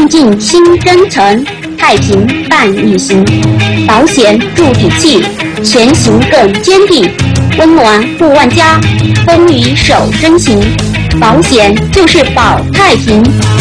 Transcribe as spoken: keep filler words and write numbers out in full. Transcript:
进新征程，太平伴你行。保险助底气，前行更坚定。温暖护万家，风雨守真情。保险就是保太平。